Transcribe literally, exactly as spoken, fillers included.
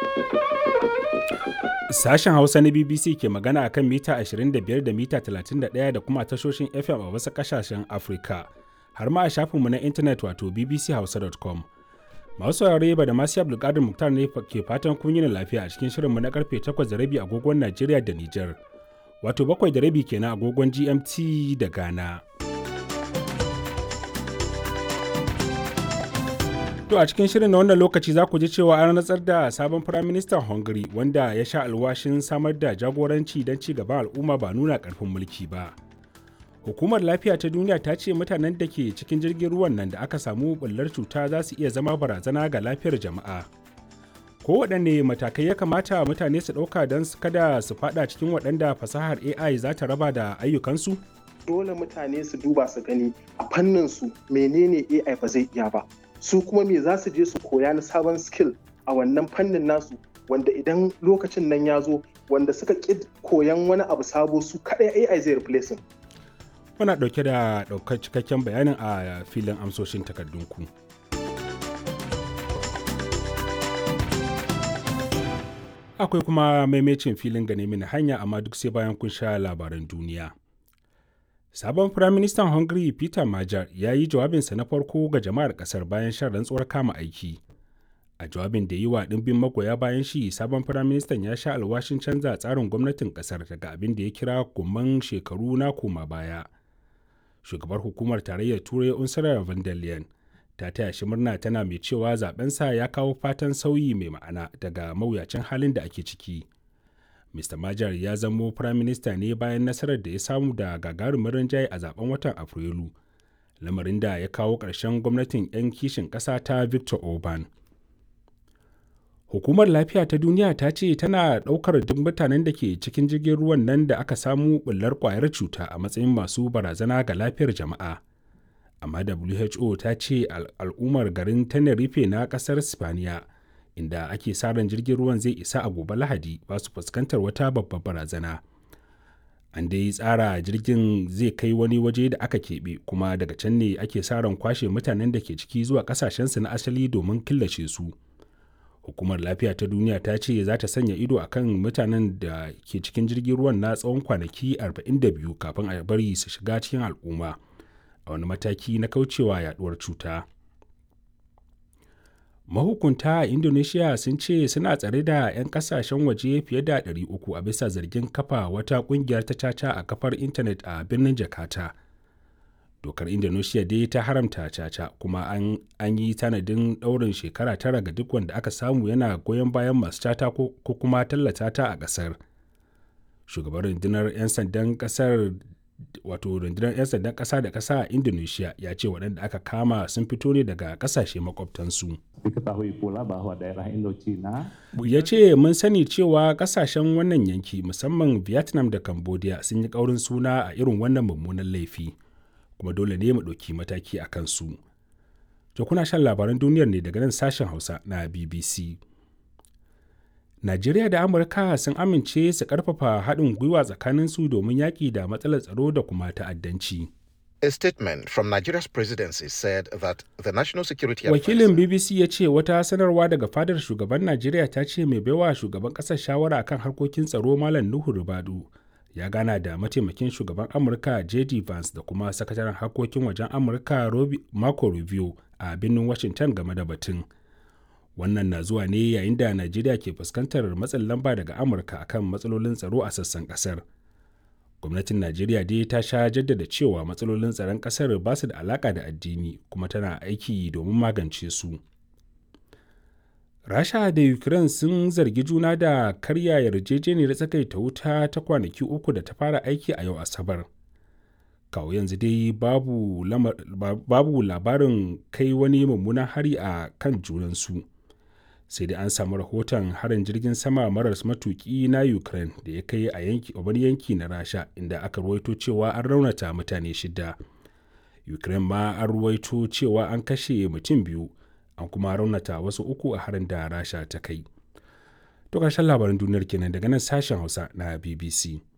Sashen Hausa na B B C ke magana a kan mita ashirin da biyar da mita talatin da ɗaya da kuma tashoshin F M a wasu ƙasashen Afirka, har ma a shafinmu na intanet wato b b c hausa dot com. Masu saurare ba da masu Abdulkadir Muktar ne ke fatan kun yi lafiya a cikin shirinmu na karfe takwas da rabi agogon Najeriya da Nijar, wato bakwai da rabi kenan agogon G M T da Ghana. To a cikin shirin na wannan lokaci za ku ji cewa an rantsar da sabon firaministan Hungary wanda ya sha alwashin samar da jagoranci don ci gaban al'umma ba nuna ƙarfin mulki ba. Hukumar Lafiya ta Duniya ta ce mutanen da ke cikin jirgin ruwan nan da aka samu ɓullar cuta za su iya zama barazana ga lafiyar jama'a. Kowaɗanne matakai ya kamata mutane su ɗauka don kada su faɗa cikin waɗanda fasahar A I za ta raba da ayyukansu? Dole mutane su duba su gani a fannin su menene A I ba zai iya ba. Su kuma me za su je su koya na sabon skill a wannan fannin nasu, wanda idan lokacin nan ya zo wanda suka ƙi koyan wani abu sabo su kaɗai A I zai replacing. Muna ɗauke da ɗaukar cikakken bayanin a filin amsoshin takardunku. Akwai kuma maimacin filin gane mini hanya, amma duk sai bayan kun sha labaran duniya. Sabon Firaministan Hungary Peter Magyar ya yi jawabinsa na farko ga jama'ar ƙasar bayan shan rantsuwar kama aiki. A jawabin da yi wa ɗimbin magoya bayan shi, sabon Firaministan ya sha alwashin canza tsarin gwamnatin ƙasar daga abin da ya kira gomman shekaru na koma baya. Shugabar Hukumar Tarayyar Turai Ursula von der Leyen ta taya shi murna, tana mai cewa zabensa ya kawo fatan sauyi mai ma'ana daga mawuyacin halin da ake ciki. Mr. Magyar ya zamo firaminista ne bayan nasarar da ya samu da gagarumin rinjaye a zaben watan Afrilu, lamarin da ya kawo ƙarshen gwamnatin 'yan kishin ƙasa ta Viktor Orban. Hukumar Lafiya ta Duniya ta ce tana ɗaukar duk mutanen da ke cikin jirgin ruwan nan da aka samu ɓullar ƙwayar cuta a matsayin masu barazana ga lafiyar jama'a. Amma W H O ta ce al'ummar garin Tenerife na ƙasar Spaniya, inda ake sa ran jirgin ruwan zai isa a gobe Lahadi, ba su fuskantar wata babbar barazana. An dai tsara jirgin zai kai wani waje da aka keɓe, kuma daga can ne ake sa ran kwashe mutanen da ke ciki zuwa ƙasashensu na asali domin killace su. Hukumar Lafiya ta Duniya ta ce za ta sanya ido a kan mutanen da ke cikin jirgin ruwan na tsawon kwanaki arba'in da biyu kafin a bari su shiga cikin al'umma, a wani mataki na kaucewa yaduwar cuta. Mahukunta a Indonesia sun ce suna tsare da 'yan kasashen waje fiye da ɗari uku a bisa zargin kafa wata ƙungiyar ta caca a kafar intanet a birnin Jakarta. Dokar Indonesia dai ta haramta caca, kuma an, an yi tanadin ɗaurin shekara tara ga duk wanda aka samu yana goyon bayan masu caca ko, ko kuma tallata ta a ƙasar. Shugaban rundunar 'yan sandan ƙasar wato rundunar 'yan sandan ƙasa da ƙasa a Indonesia ya ce waɗanda aka kama sun fito ne daga ƙasashe makwabtansu. Ya ce mun sani cewa ƙasashen wannan yanki, musamman Vietnam da Cambodia, sun yi ƙaurin suna a irin wannan mummunan laifi, kuma dole ne mu ɗauki mataki a kansu. To kuna shan labaran duniyar ne daga nan sashen Hausa na B B C. Najeriya da Amurka sun amince su ƙarfafa haɗin gwiwa tsakaninsu domin yaƙi da matsalar tsaro da kuma ta'addanci. A statement from Nigeria's presidency said that the national security Wakilin B B C ya ce wata sanarwa daga fadar shugaban Najeriya ta ce mai baiwa shugaban ƙasar shawara akan harkokin tsaro Malam Nuhu Ribadu ya gana da mataimakin shugaban Amurka J D Vance da kuma sakataren harkokin wajen Amurka Marco Rubio a birnin Washington game da batun. Wannan na zuwa ne yayin da Najeriya ke fuskantar matsin lamba daga Amurka akan matsalolin tsaro a sassan kasar. Gwamnatin Najeriya dai ta sha jaddada cewa matsalolin tsaron kasar ba su da alaka da addini, kuma tana aiki domin magance su. Rasha da Ukraine sun zargi juna da karya yarjejeniyar tsagaita wuta ta kwanaki uku da ta fara aiki a yau Asabar. Kawo yanzu dai babu, lamar, babu labarin kai wani mummunan hari a kan junansu. Sai dai an samu rahoton harin jirgin sama maras matuki na Ukraine da ya kai a yanki wani yanki na Rasha, inda aka ruwaito cewa an raunata mutane shida. Ukraine ma an ruwaito cewa an kashe mutum biyu, an kuma raunata wasu uku a harin da Rasha ta kai. To ƙarshen labaran duniyar kenan daga nan sashen Hausa na B B C.